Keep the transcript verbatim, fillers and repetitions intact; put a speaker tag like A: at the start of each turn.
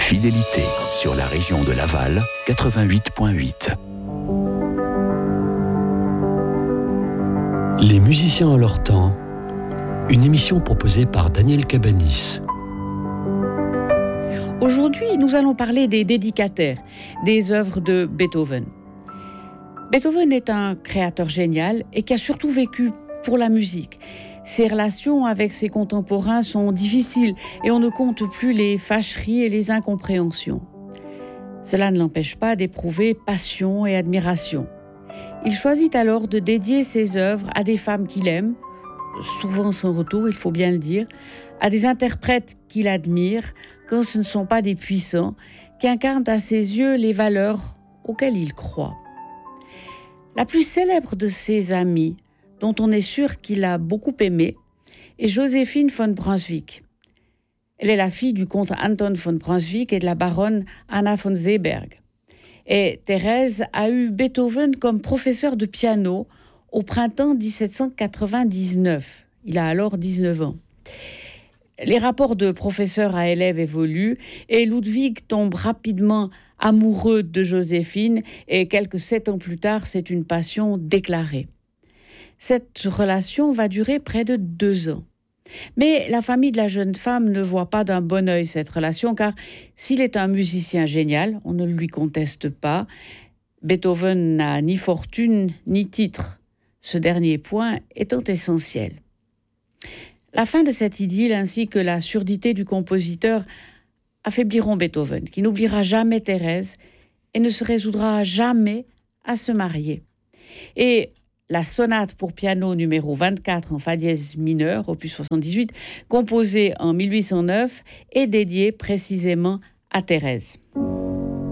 A: Fidélité sur la région de Laval, quatre-vingt-huit virgule huit.
B: Les musiciens en leur temps, une émission proposée par Daniel Cabanis.
C: Aujourd'hui, nous allons parler des dédicataires, des œuvres de Beethoven. Beethoven est un créateur génial et qui a surtout vécu pour la musique. Ses relations avec ses contemporains sont difficiles et on ne compte plus les fâcheries et les incompréhensions. Cela ne l'empêche pas d'éprouver passion et admiration. Il choisit alors de dédier ses œuvres à des femmes qu'il aime, souvent sans retour, il faut bien le dire, à des interprètes qu'il admire, quand ce ne sont pas des puissants, qui incarnent à ses yeux les valeurs auxquelles il croit. La plus célèbre de ses amies, dont on est sûr qu'il a beaucoup aimé, est Joséphine von Brunswick. Elle est la fille du comte Anton von Brunswick et de la baronne Anna von Seeberg. Et Thérèse a eu Beethoven comme professeur de piano au printemps dix-sept cent quatre-vingt-dix-neuf. Il a alors dix-neuf ans. Les rapports de professeur à élève évoluent et Ludwig tombe rapidement amoureux de Joséphine et quelques sept ans plus tard, c'est une passion déclarée. Cette relation va durer près de deux ans. Mais la famille de la jeune femme ne voit pas d'un bon œil cette relation, car s'il est un musicien génial, on ne lui conteste pas, Beethoven n'a ni fortune ni titre, ce dernier point étant essentiel. La fin de cette idylle ainsi que la surdité du compositeur affaibliront Beethoven, qui n'oubliera jamais Thérèse et ne se résoudra jamais à se marier. Et la sonate pour piano numéro vingt-quatre en fa dièse mineur, opus soixante-dix-huit, composée en mille huit cent neuf, est dédiée précisément à Thérèse.